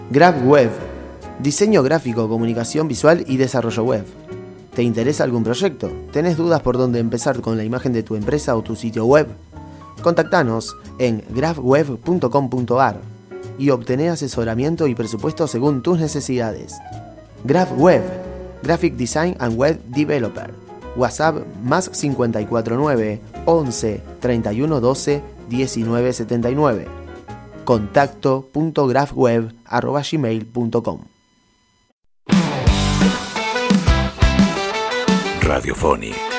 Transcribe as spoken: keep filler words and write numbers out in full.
GraphWeb, diseño gráfico, comunicación visual y desarrollo web. ¿Te interesa algún proyecto? ¿Tenés dudas por dónde empezar con la imagen de tu empresa o tu sitio web? Contactanos en graphweb punto com punto a r y obtené asesoramiento y presupuesto según tus necesidades. GraphWeb, Graphic Design and Web Developer. WhatsApp más cinco cuatro nueve, once, treinta y uno, doce, diecinueve setenta y nueve. contacto punto graphweb arroba gmail punto com. Radiophonic.